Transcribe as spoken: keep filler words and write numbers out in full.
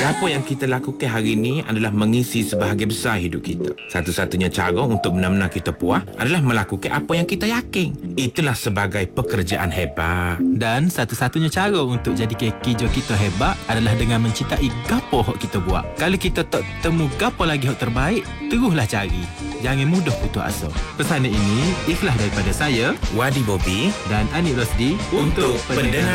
Apa yang kita lakukan hari ini adalah mengisi sebahagian besar hidup kita. Satu-satunya cara untuk benar-benar kita puas adalah melakukan apa yang kita yakin. Itulah sebagai pekerjaan hebat. Dan satu-satunya cara untuk jadikan kerja kita hebat adalah dengan mencintai gapo hok kita buat. Kalau kita tak temu gapo lagi hok terbaik, teruslah cari. Jangan mudah putus asa. Pesanan ini ikhlas daripada saya, Wadi Bobby dan Anik Rosdi untuk pendengar